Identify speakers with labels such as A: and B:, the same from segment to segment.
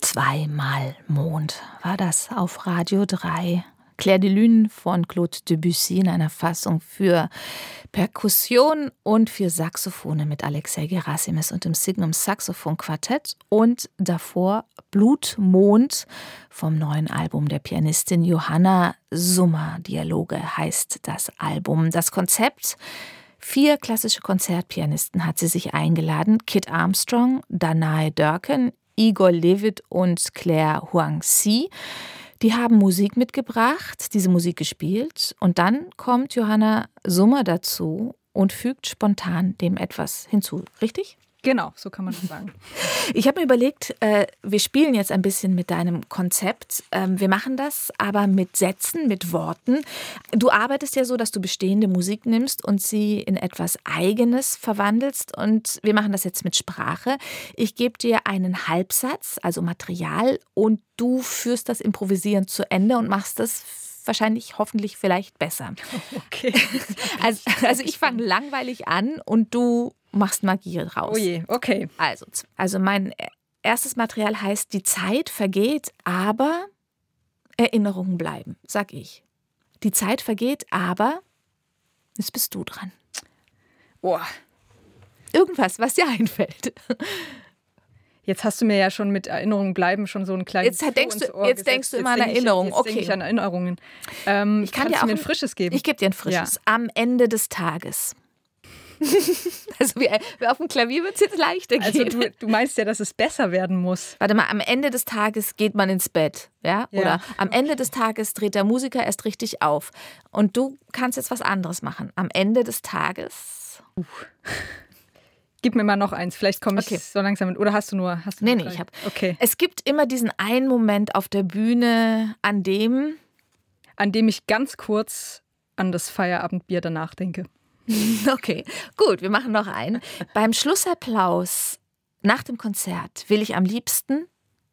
A: Zweimal Mond war das auf Radio 3. Clair de Lune von Claude Debussy in einer Fassung für Perkussion und für Saxophone mit Alexei Gerasimis und dem Signum Saxophon Quartett und davor Blutmond vom neuen Album der Pianistin Johanna Summer. Dialoge heißt das Album. Das Konzept: 4 klassische Konzertpianisten hat sie sich eingeladen: Kit Armstrong, Danae Durkin, Igor Levit und Claire Huang-Si. Die haben Musik mitgebracht, diese Musik gespielt, und dann kommt Johanna Summer dazu und fügt spontan dem etwas hinzu. Richtig?
B: Genau, so kann man das sagen.
A: Ich habe mir überlegt, wir spielen jetzt ein bisschen mit deinem Konzept. Wir machen das aber mit Sätzen, mit Worten. Du arbeitest ja so, dass du bestehende Musik nimmst und sie in etwas Eigenes verwandelst. Und wir machen das jetzt mit Sprache. Ich gebe dir einen Halbsatz, also Material, und du führst das Improvisieren zu Ende und machst das wahrscheinlich, hoffentlich, vielleicht besser.
B: Okay.
A: Also ich fange langweilig an und du machst Magie raus.
B: Oh je, okay.
A: Also mein erstes Material heißt: Die Zeit vergeht, aber Erinnerungen bleiben, sag ich. Die Zeit vergeht, aber jetzt bist du dran.
B: Oh.
A: Irgendwas, was dir einfällt.
B: Jetzt hast du mir ja schon mit Erinnerungen bleiben schon so einen kleinen
A: Jetzt denkst du immer an Erinnerungen.
B: Okay. Jetzt denke ich an Erinnerungen.
A: Ich kann dir auch
B: mir ein frisches geben.
A: Ich gebe dir ein frisches. Ja. Am Ende des Tages. Also wie auf dem Klavier wird es jetzt leichter gehen.
B: Also du meinst ja, dass es besser werden muss.
A: Warte mal, am Ende des Tages geht man ins Bett, ja? Oder am Ende des Tages dreht der Musiker erst richtig auf. Und du kannst jetzt was anderes machen. Am Ende des Tages.
B: Gib mir mal noch eins, vielleicht komme ich so langsam mit. Oder hast du nur?
A: Nee, ich habe. Okay. Es gibt immer diesen einen Moment auf der Bühne, an dem
B: ich ganz kurz an das Feierabendbier danach denke.
A: Okay, gut, wir machen noch einen. Beim Schlussapplaus nach dem Konzert will ich am liebsten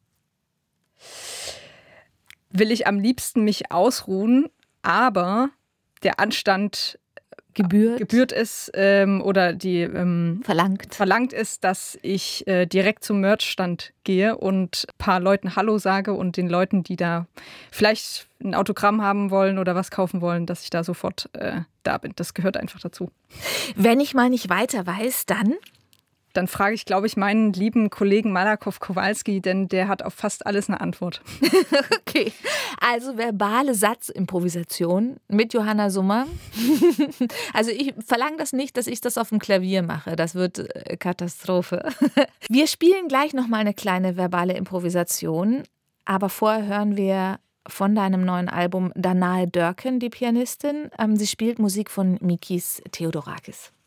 B: mich ausruhen, aber der Anstand gebührt ist oder die verlangt ist, dass ich direkt zum Merchstand gehe und ein paar Leuten Hallo sage und den Leuten, die da vielleicht ein Autogramm haben wollen oder was kaufen wollen, dass ich da sofort da bin. Das gehört einfach dazu.
A: Wenn ich mal nicht weiter weiß, dann
B: frage ich, glaube ich, meinen lieben Kollegen Malakow-Kowalski, denn der hat auf fast alles eine Antwort.
A: Okay, also verbale Satzimprovisation mit Johanna Summer. Also ich verlange das nicht, dass ich das auf dem Klavier mache. Das wird Katastrophe. Wir spielen gleich nochmal eine kleine verbale Improvisation, aber vorher hören wir von deinem neuen Album Danae Durkin, die Pianistin. Sie spielt Musik von Mikis Theodorakis.